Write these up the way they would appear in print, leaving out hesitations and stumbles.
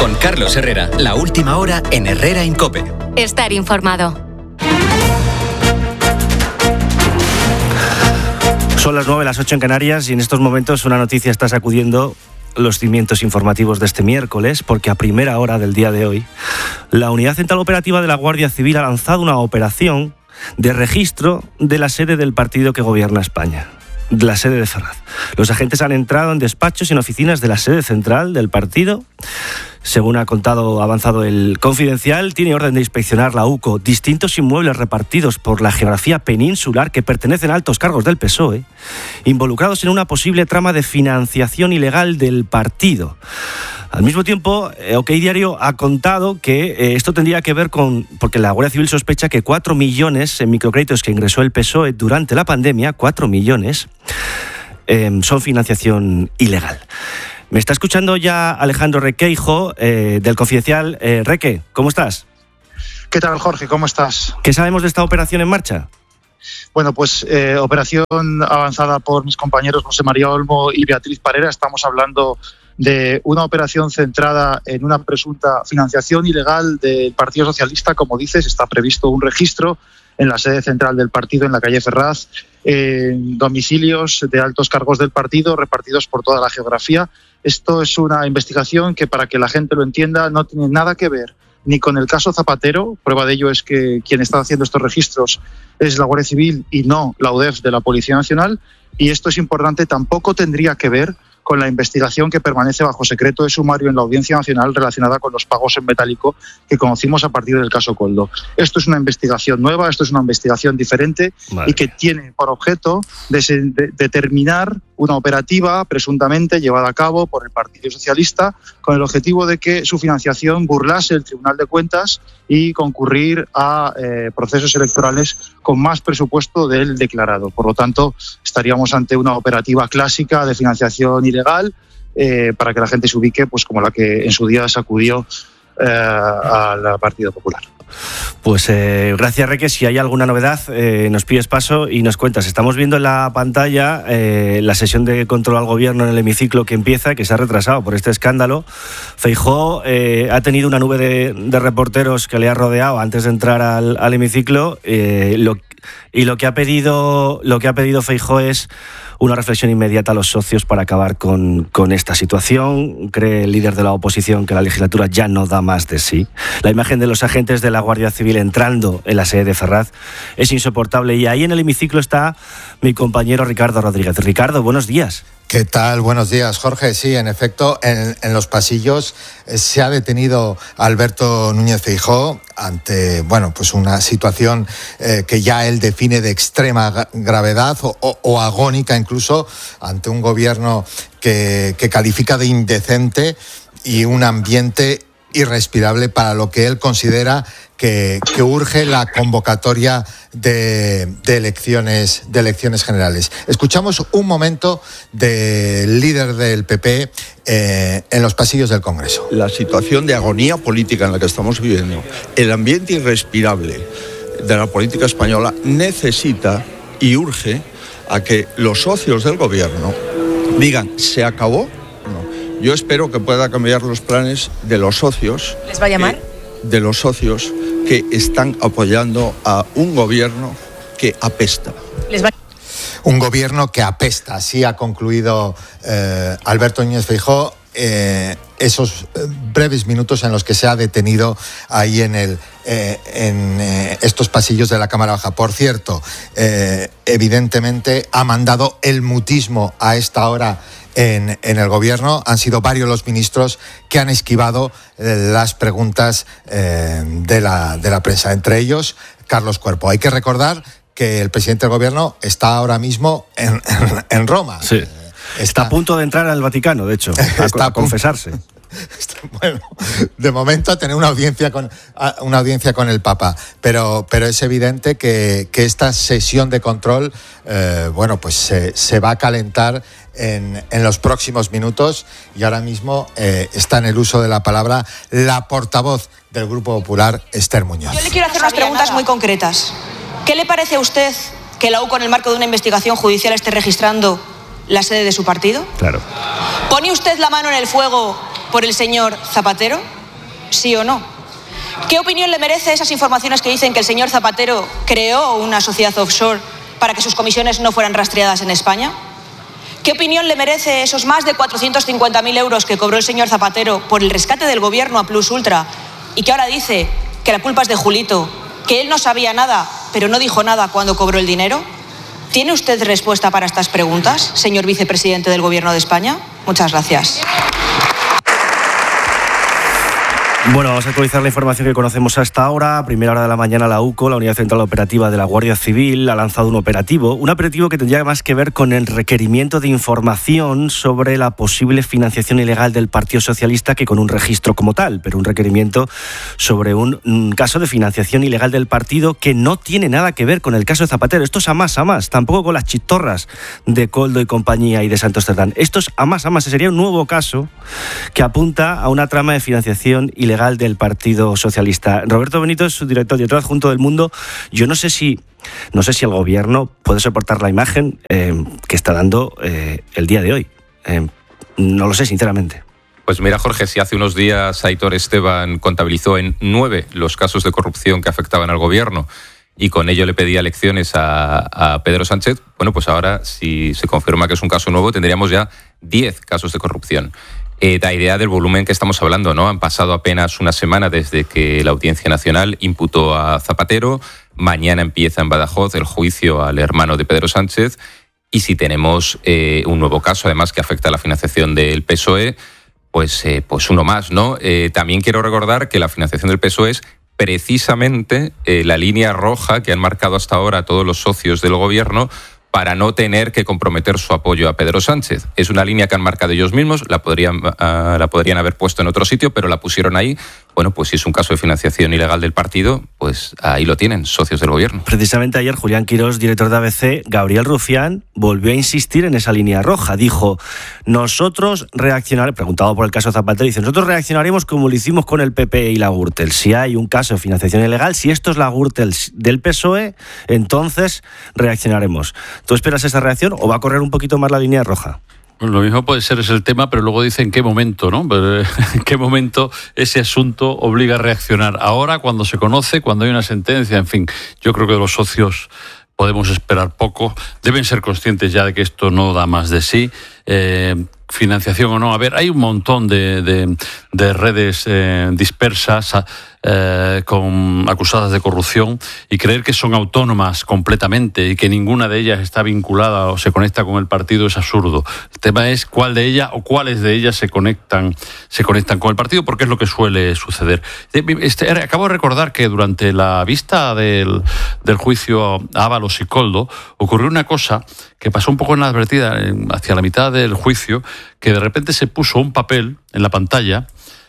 Con Carlos Herrera, la última hora en Herrera en COPE. Estar informado. Son las 9, las 8 en Canarias, y en estos momentos una noticia está sacudiendo los cimientos informativos de este miércoles, porque a primera hora del día de hoy, la Unidad Central Operativa de la Guardia Civil ha lanzado una operación de registro de la sede del partido que gobierna España, de la sede de Ferraz. Los agentes han entrado en despachos y en oficinas de la sede central del partido. Según ha avanzado el Confidencial, tiene orden de inspeccionar la UCO distintos inmuebles repartidos por la geografía peninsular que pertenecen a altos cargos del PSOE, involucrados en una posible trama de financiación ilegal del partido. Al mismo tiempo, OK Diario ha contado que esto tendría que ver porque la Guardia Civil sospecha que 4 millones en microcréditos que ingresó el PSOE durante la pandemia, 4 millones, son financiación ilegal. Me está escuchando ya Alejandro Requeijo, del Confidencial. Reque, ¿cómo estás? ¿Qué tal, Jorge? ¿Cómo estás? ¿Qué sabemos de esta operación en marcha? Bueno, pues operación avanzada por mis compañeros José María Olmo y Beatriz Parera. Estamos hablando de una operación centrada en una presunta financiación ilegal del Partido Socialista. Como dices, está previsto un registro en la sede central del partido, en la calle Ferraz, en domicilios de altos cargos del partido repartidos por toda la geografía. Esto es una investigación que, para que la gente lo entienda, no tiene nada que ver ni con el caso Zapatero. Prueba de ello es que quien está haciendo estos registros es la Guardia Civil y no la UDEF de la Policía Nacional. Y esto es importante, tampoco tendría que ver con la investigación que permanece bajo secreto de sumario en la Audiencia Nacional relacionada con los pagos en metálico que conocimos a partir del caso Koldo. Esto es una investigación nueva, esto es una investigación diferente, vale, y que tiene por objeto determinar una operativa presuntamente llevada a cabo por el Partido Socialista con el objetivo de que su financiación burlase el Tribunal de Cuentas y concurrir a procesos electorales con más presupuesto del declarado. Por lo tanto, estaríamos ante una operativa clásica de financiación ilegal, para que la gente se ubique, pues como la que en su día sacudió al Partido Popular. Pues gracias, Reque. Si hay alguna novedad, nos pides paso y nos cuentas. Estamos viendo en la pantalla la sesión de control al gobierno en el hemiciclo que empieza, que se ha retrasado por este escándalo. Feijóo ha tenido una nube de reporteros que le ha rodeado antes de entrar al hemiciclo, y lo que ha pedido Feijóo es una reflexión inmediata a los socios para acabar con esta situación. Cree el líder de la oposición que la legislatura ya no da más de sí. La imagen de los agentes de la Guardia Civil entrando en la sede de Ferraz es insoportable, y ahí en el hemiciclo está mi compañero Ricardo Rodríguez. Ricardo, buenos días. ¿Qué tal? Buenos días, Jorge. Sí, en efecto, en los pasillos se ha detenido a Alberto Núñez Feijóo ante, pues una situación que ya él define de extrema gravedad o agónica, incluso ante un gobierno que califica de indecente y un ambiente irrespirable para lo que él considera que urge la convocatoria de elecciones generales. Escuchamos un momento del líder del PP en los pasillos del Congreso. La situación de agonía política en la que estamos viviendo, el ambiente irrespirable de la política española, necesita y urge a que los socios del gobierno digan: ¿se acabó? No. Yo espero que pueda cambiar los planes de los socios. ¿Les va a llamar? De los socios que están apoyando a un gobierno que apesta. Un gobierno que apesta, así ha concluido Alberto Núñez Feijóo esos breves minutos en los que se ha detenido ahí en estos pasillos de la Cámara Baja. Por cierto, evidentemente ha mandado el mutismo a esta hora en el gobierno. Han sido varios los ministros que han esquivado las preguntas de la prensa, entre ellos Carlos Cuerpo. Hay que recordar que el presidente del gobierno está ahora mismo en Roma. Sí. Está a punto de entrar al Vaticano, de hecho, a confesarse. Bueno, de momento a tener una audiencia con el Papa, pero es evidente que esta sesión de control se va a calentar en los próximos minutos, y ahora mismo está en el uso de la palabra la portavoz del Grupo Popular, Esther Muñoz. Yo le quiero hacer unas preguntas muy concretas. ¿Qué le parece a usted que la UCO, en el marco de una investigación judicial, esté registrando la sede de su partido? Claro. ¿Pone usted la mano en el fuego por el señor Zapatero? ¿Sí o no? ¿Qué opinión le merece esas informaciones que dicen que el señor Zapatero creó una sociedad offshore para que sus comisiones no fueran rastreadas en España? ¿Qué opinión le merece esos más de 450.000 euros que cobró el señor Zapatero por el rescate del gobierno a Plus Ultra y que ahora dice que la culpa es de Julito, que él no sabía nada, pero no dijo nada cuando cobró el dinero? ¿Tiene usted respuesta para estas preguntas, señor vicepresidente del Gobierno de España? Muchas gracias. Bueno, vamos a actualizar la información que conocemos hasta ahora. A primera hora de la mañana, la UCO, la Unidad Central Operativa de la Guardia Civil, ha lanzado un operativo que tendría más que ver con el requerimiento de información sobre la posible financiación ilegal del Partido Socialista que con un registro como tal, pero un requerimiento sobre un caso de financiación ilegal del partido que no tiene nada que ver con el caso de Zapatero. Esto es a más, tampoco con las chistorras de Koldo y compañía y de Santos Cerdán. Esto es a más, sería un nuevo caso que apunta a una trama de financiación ilegal del Partido Socialista. Roberto Benito es su director adjunto del Mundo. Yo no sé si el gobierno puede soportar la imagen que está dando el día de hoy. No lo sé, sinceramente. Pues mira, Jorge, si hace unos días Aitor Esteban contabilizó en 9 los casos de corrupción que afectaban al gobierno y con ello le pedía lecciones a Pedro Sánchez, bueno, pues ahora, si se confirma que es un caso nuevo, tendríamos ya 10 casos de corrupción. Da idea del volumen que estamos hablando, ¿no? Han pasado apenas una semana desde que la Audiencia Nacional imputó a Zapatero. Mañana empieza en Badajoz el juicio al hermano de Pedro Sánchez. Y si tenemos un nuevo caso, además, que afecta a la financiación del PSOE, pues uno más, ¿no? También quiero recordar que la financiación del PSOE es precisamente la línea roja que han marcado hasta ahora todos los socios del gobierno para no tener que comprometer su apoyo a Pedro Sánchez. Es una línea que han marcado ellos mismos, la podrían haber puesto en otro sitio, pero la pusieron ahí. Bueno, pues si es un caso de financiación ilegal del partido, pues ahí lo tienen, socios del gobierno. Precisamente ayer Julián Quirós, director de ABC, Gabriel Rufián, volvió a insistir en esa línea roja. Dijo, nosotros reaccionaremos, preguntado por el caso Zapatero, dice, nosotros reaccionaremos como lo hicimos con el PP y la Gürtel. Si hay un caso de financiación ilegal, si esto es la Gürtel del PSOE, entonces reaccionaremos. ¿Tú esperas esa reacción o va a correr un poquito más la línea roja? Lo mismo puede ser ese el tema, pero luego dice en qué momento, ¿no? En qué momento ese asunto obliga a reaccionar. Ahora, cuando se conoce, cuando hay una sentencia, en fin, yo creo que de los socios podemos esperar poco. Deben ser conscientes ya de que esto no da más de sí. Financiación o no. A ver, hay un montón de redes dispersas acusadas de corrupción y creer que son autónomas completamente y que ninguna de ellas está vinculada o se conecta con el partido es absurdo. El tema es cuál de ellas o cuáles de ellas se conectan con el partido, porque es lo que suele suceder. Acabo de recordar que durante la vista del juicio a Ábalos y Koldo ocurrió una cosa que pasó un poco inadvertida hacia la mitad del juicio, que de repente se puso un papel en la pantalla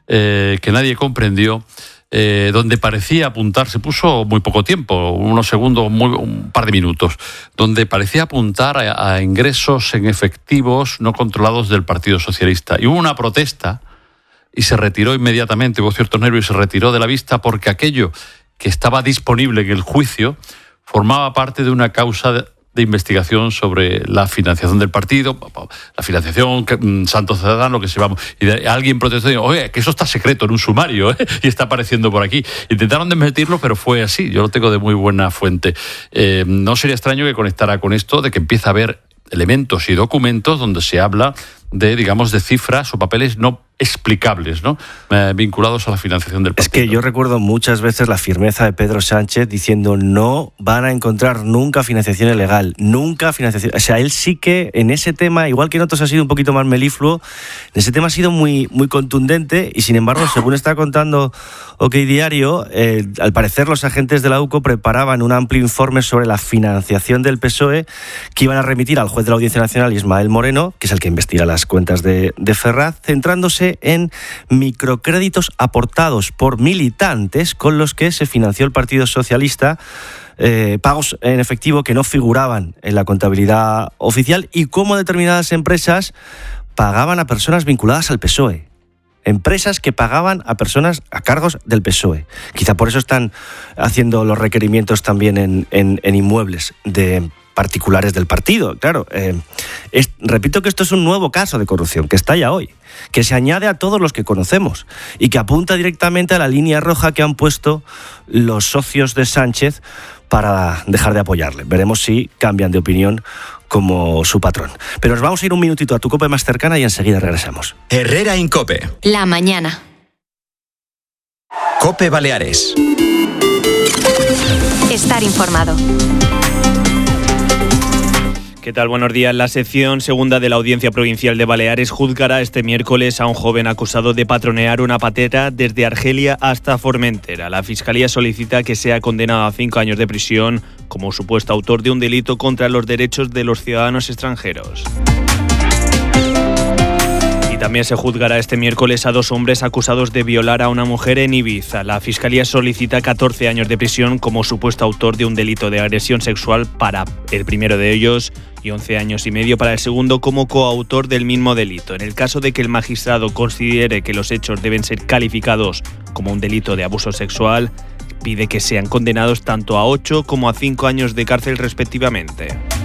que nadie comprendió, donde parecía apuntar, se puso muy poco tiempo, unos segundos, un par de minutos, donde parecía apuntar a ingresos en efectivos no controlados del Partido Socialista. Y hubo una protesta y se retiró inmediatamente, hubo ciertos nervios y se retiró de la vista porque aquello que estaba disponible en el juicio formaba parte de una causa de investigación sobre la financiación del partido, la financiación, Santos Cerdán, lo que se va. Y alguien protestó y dijo, oye, que eso está secreto en un sumario, y está apareciendo por aquí. Intentaron desmentirlo, pero fue así. Yo lo tengo de muy buena fuente. No sería extraño que conectara con esto de que empieza a haber elementos y documentos donde se habla de cifras o papeles no explicables, ¿no? Vinculados a la financiación del partido. Es que yo recuerdo muchas veces la firmeza de Pedro Sánchez diciendo no van a encontrar nunca financiación ilegal, nunca financiación. O sea, él sí que en ese tema, igual que en otros ha sido un poquito más melifluo, en ese tema ha sido muy, muy contundente y sin embargo, según está contando OK Diario, al parecer los agentes de la UCO preparaban un amplio informe sobre la financiación del PSOE que iban a remitir al juez de la Audiencia Nacional, Ismael Moreno, que es el que investiga las cuentas de Ferraz, centrándose en microcréditos aportados por militantes con los que se financió el Partido Socialista, pagos en efectivo que no figuraban en la contabilidad oficial y cómo determinadas empresas pagaban a personas vinculadas al PSOE. Empresas que pagaban a personas a cargos del PSOE. Quizá por eso están haciendo los requerimientos también en inmuebles de particulares del partido. Claro, repito que esto es un nuevo caso de corrupción que estalla hoy, que se añade a todos los que conocemos y que apunta directamente a la línea roja que han puesto los socios de Sánchez para dejar de apoyarle. Veremos si cambian de opinión como su patrón. Pero nos vamos a ir un minutito a tu COPE más cercana y enseguida regresamos. Herrera Incope. La mañana. COPE Baleares. Estar informado. ¿Qué tal? Buenos días. La sección segunda de la Audiencia Provincial de Baleares juzgará este miércoles a un joven acusado de patronear una patera desde Argelia hasta Formentera. La Fiscalía solicita que sea condenado a 5 años de prisión como supuesto autor de un delito contra los derechos de los ciudadanos extranjeros. Y también se juzgará este miércoles a 2 hombres acusados de violar a una mujer en Ibiza. La Fiscalía solicita 14 años de prisión como supuesto autor de un delito de agresión sexual para el primero de ellos y 11 años y medio para el segundo como coautor del mismo delito. En el caso de que el magistrado considere que los hechos deben ser calificados como un delito de abuso sexual, pide que sean condenados tanto a 8 como a 5 años de cárcel respectivamente.